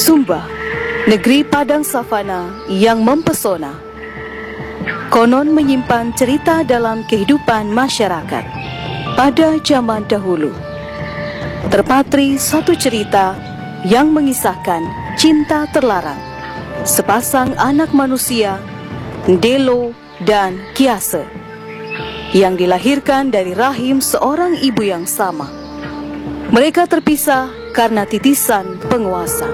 Sumba, negeri padang savana yang mempesona, konon menyimpan cerita dalam kehidupan masyarakat. Pada zaman dahulu, terpatri suatu cerita yang mengisahkan cinta terlarang sepasang anak manusia, Delo dan Kiase, yang dilahirkan dari rahim seorang ibu yang sama. Mereka terpisah karena titisan penguasa.